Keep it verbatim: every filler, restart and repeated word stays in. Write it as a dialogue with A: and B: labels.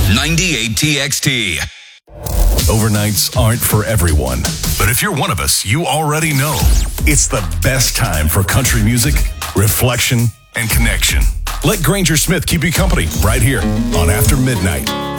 A: ninety-eight T X T.
B: Overnights aren't for everyone. But if you're one of us, you already know it's the best time for country music, reflection, and connection. Let Granger Smith keep you company right here on After Midnight.